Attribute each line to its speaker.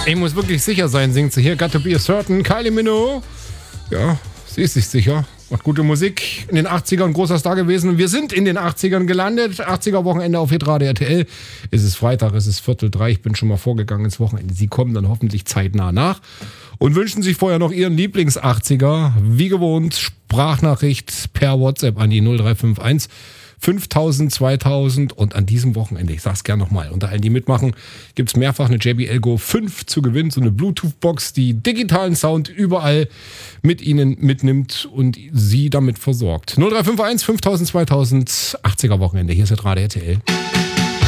Speaker 1: Ich muss wirklich sicher sein, singt sie hier. Got to be a certain Kylie Minogue. Ja, sie ist sich sicher. Macht gute Musik. In den 80ern großer Star gewesen. Wir sind in den 80ern gelandet. 80er-Wochenende auf Hitradio RTL. Es ist Freitag, es ist 2:45. Ich bin schon mal vorgegangen ins Wochenende. Sie kommen dann hoffentlich zeitnah nach. Und wünschen sich vorher noch Ihren Lieblings-80er. Wie gewohnt, Sprachnachricht per WhatsApp an die 0351 5000 2000. Und an diesem Wochenende, ich sag's gern nochmal, unter allen, die mitmachen, gibt's mehrfach eine JBL Go 5 zu gewinnen. So eine Bluetooth-Box, die digitalen Sound überall mit Ihnen mitnimmt und Sie damit versorgt. 0351 5000 2000, 80er Wochenende. Hier ist der Radio RTL.